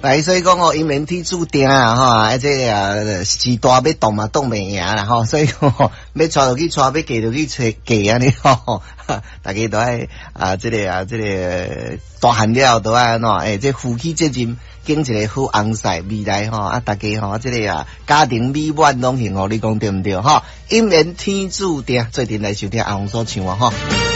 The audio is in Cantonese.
来，所以講我因緣天注定啊，吼，而且啊，時代要動嘛，動未贏啦，吼，所以講要帶落去帶，要嫁落去嫁安尼吼，大家都愛啊，這個大漢了都愛喏，這夫妻責任經一個好紅婿未來吼，啊，大家吼，這個啊家庭美滿攏幸福，你講對唔對吼？因緣天注定，最近來收聽阿紅所唱啊吼。